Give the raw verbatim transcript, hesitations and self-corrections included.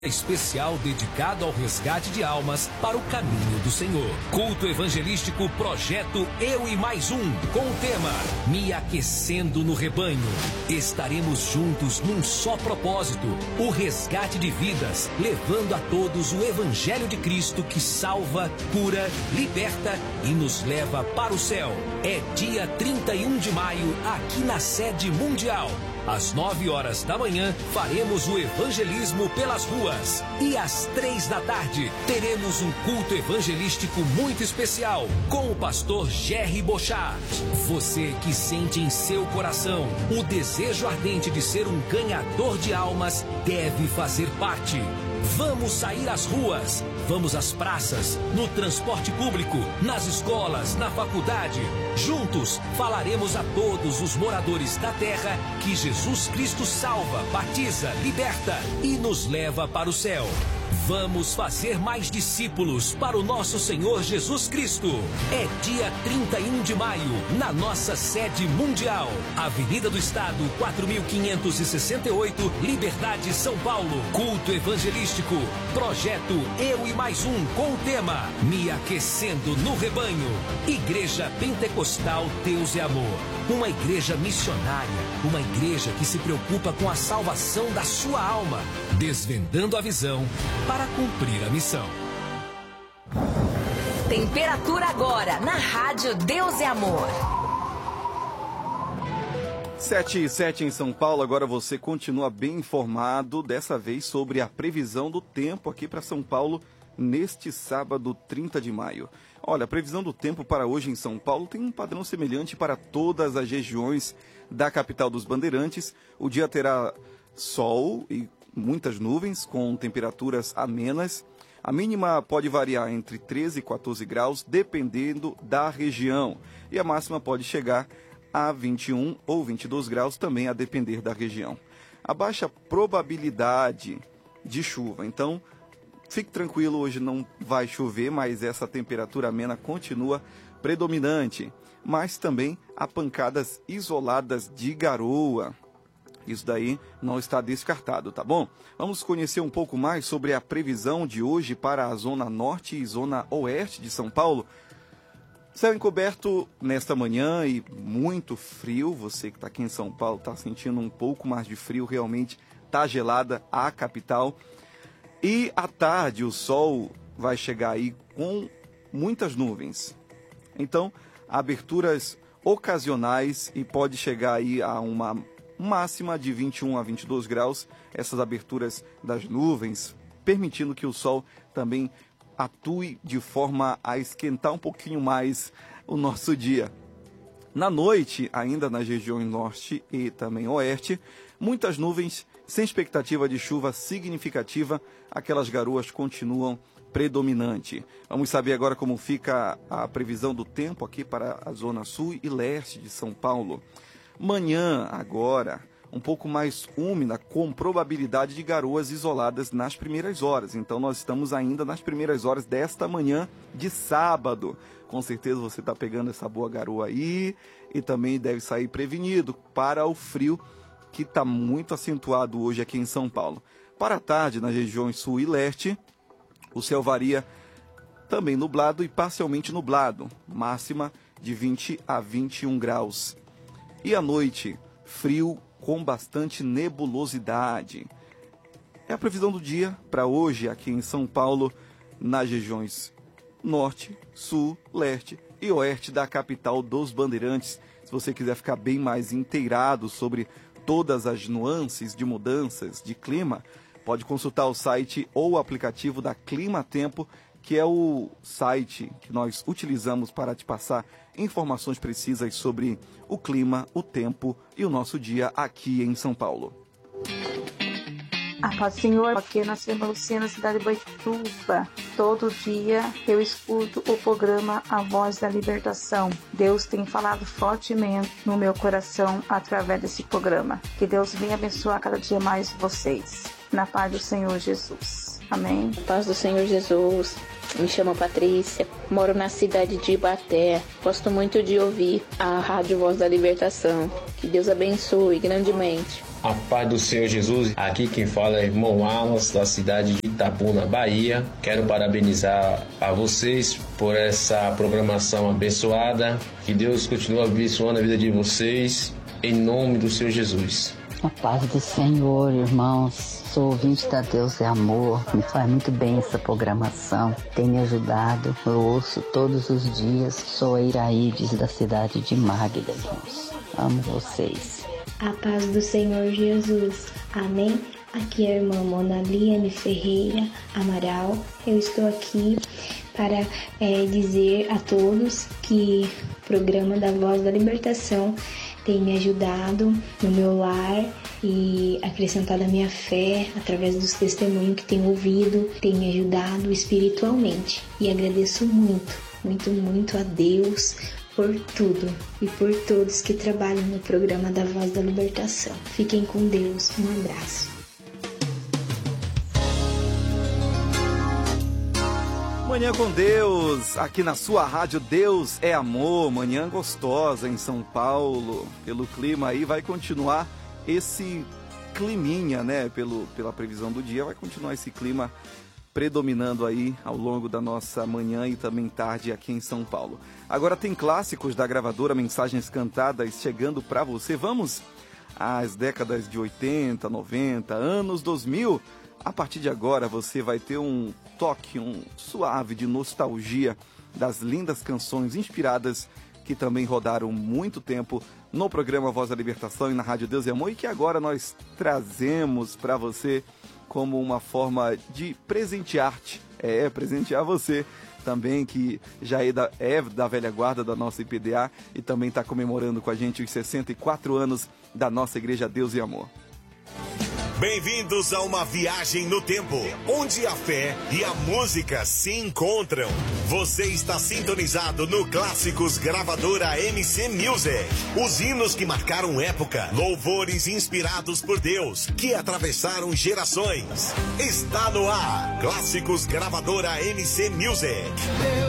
Especial dedicado ao resgate de almas para o caminho do Senhor. Culto evangelístico Projeto Eu e Mais Um, com o tema Me Aquecendo no Rebanho. Estaremos juntos num só propósito, o resgate de vidas, levando a todos o Evangelho de Cristo que salva, cura, liberta e nos leva para o céu. É dia trinta e um de maio, aqui na sede mundial. Às nove horas da manhã, faremos o evangelismo pelas ruas. E às três da tarde, teremos um culto evangelístico muito especial com o pastor Jerry Bochart. Você que sente em seu coração o desejo ardente de ser um ganhador de almas, deve fazer parte. Vamos sair às ruas, vamos às praças, no transporte público, nas escolas, na faculdade. Juntos, falaremos a todos os moradores da terra que Jesus Cristo salva, batiza, liberta e nos leva para o céu. Vamos fazer mais discípulos para o nosso Senhor Jesus Cristo. É dia trinta e um de maio, na nossa sede mundial. Avenida do Estado, quatro mil quinhentos e sessenta e oito, Liberdade, São Paulo. Culto evangelístico, Projeto Eu e Mais Um, com o tema Me Aquecendo no Rebanho. Igreja Pentecostal Deus é Amor. Uma igreja missionária, uma igreja que se preocupa com a salvação da sua alma, desvendando a visão para cumprir a missão. Temperatura agora na Rádio Deus é Amor. sete e sete em São Paulo. Agora você continua bem informado, dessa vez sobre a previsão do tempo aqui para São Paulo neste sábado trinta de maio. Olha, a previsão do tempo para hoje em São Paulo tem um padrão semelhante para todas as regiões da capital dos Bandeirantes. O dia terá sol e muitas nuvens, com temperaturas amenas. A mínima pode variar entre treze e quatorze graus, dependendo da região. E a máxima pode chegar a vinte e um ou vinte e dois graus, também a depender da região. A baixa probabilidade de chuva. Então, fique tranquilo, hoje não vai chover, mas essa temperatura amena continua predominante. Mas também há pancadas isoladas de garoa. Isso daí não está descartado, tá bom? Vamos conhecer um pouco mais sobre a previsão de hoje para a zona norte e zona oeste de São Paulo. Céu encoberto nesta manhã e muito frio. Você que está aqui em São Paulo está sentindo um pouco mais de frio, realmente está gelada a capital. E à tarde o sol vai chegar aí com muitas nuvens. Então, aberturas ocasionais e pode chegar aí a uma máxima de vinte e um a vinte e dois graus, essas aberturas das nuvens, permitindo que o sol também atue de forma a esquentar um pouquinho mais o nosso dia. Na noite, ainda nas regiões norte e também oeste, muitas nuvens sem expectativa de chuva significativa, aquelas garoas continuam predominante. Vamos saber agora como fica a previsão do tempo aqui para a zona sul e leste de São Paulo. Manhã, agora, um pouco mais úmida, com probabilidade de garoas isoladas nas primeiras horas. Então, nós estamos ainda nas primeiras horas desta manhã de sábado. Com certeza você está pegando essa boa garoa aí e também deve sair prevenido para o frio que está muito acentuado hoje aqui em São Paulo. Para a tarde, nas regiões sul e leste, o céu varia também nublado e parcialmente nublado, máxima de vinte a vinte e um graus. E à noite, frio com bastante nebulosidade. É a previsão do dia para hoje aqui em São Paulo, nas regiões norte, sul, leste e oeste da capital dos Bandeirantes. Se você quiser ficar bem mais inteirado sobre todas as nuances de mudanças de clima, pode consultar o site ou o aplicativo da Clima Tempo, que é o site que nós utilizamos para te passar informações precisas sobre o clima, o tempo e o nosso dia aqui em São Paulo. A paz do Senhor, aqui na Sema Luciana, cidade de Boituva. Todo dia eu escuto o programa A Voz da Libertação. Deus tem falado fortemente no meu coração através desse programa. Que Deus venha abençoar cada dia mais vocês. Na paz do Senhor Jesus. Amém. Paz do Senhor Jesus. Me chamo Patrícia, moro na cidade de Ibaté. Gosto muito de ouvir a Rádio Voz da Libertação. Que Deus abençoe grandemente. A paz do Senhor Jesus. Aqui quem fala é irmão Alas, da cidade de Itabuna, Bahia. Quero parabenizar a vocês por essa programação abençoada. Que Deus continue abençoando a vida de vocês, em nome do Senhor Jesus. A paz do Senhor, irmãos. Sou ouvinte da Deus é Amor. Me faz muito bem essa programação. Tem me ajudado. Eu ouço todos os dias. Sou a Iraídes, da cidade de Magda, irmãos. Amo vocês. A paz do Senhor Jesus. Amém. Aqui é a irmã Mona Liane Ferreira Amaral. Eu estou aqui para é, dizer a todos que o programa da Voz da Libertação tem me ajudado no meu lar e acrescentado a minha fé através dos testemunhos que tenho ouvido, tem me ajudado espiritualmente. E agradeço muito, muito, muito a Deus por tudo e por todos que trabalham no programa da Voz da Libertação. Fiquem com Deus. Um abraço. Manhã com Deus, aqui na sua rádio Deus é Amor, manhã gostosa em São Paulo. Pelo clima aí vai continuar esse climinha, né? Pelo, pela previsão do dia, vai continuar esse clima predominando aí ao longo da nossa manhã e também tarde aqui em São Paulo. Agora tem clássicos da gravadora Mensagens Cantadas chegando para você. Vamos às décadas de oitenta, noventa, anos dois mil. A partir de agora você vai ter um toque, um suave de nostalgia das lindas canções inspiradas que também rodaram muito tempo no programa Voz da Libertação e na Rádio Deus e Amor e que agora nós trazemos para você como uma forma de presentear-te, é, presentear você também que já é da, é da velha guarda da nossa I P D A e também está comemorando com a gente os sessenta e quatro anos da nossa Igreja Deus e Amor. Bem-vindos a uma viagem no tempo, onde a fé e a música se encontram. Você está sintonizado no Clássicos Gravadora M C Music. Os hinos que marcaram época, louvores inspirados por Deus, que atravessaram gerações. Está no ar, Clássicos Gravadora M C Music.